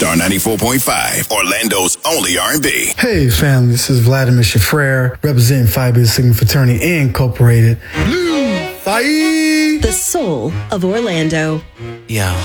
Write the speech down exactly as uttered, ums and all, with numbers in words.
Star ninety-four point five, Orlando's only R and B. Hey, family, this is Vladimir Shafrer, representing Phi Beta Sigma Fraternity Incorporated. Blue Phi! The soul of Orlando. Yo.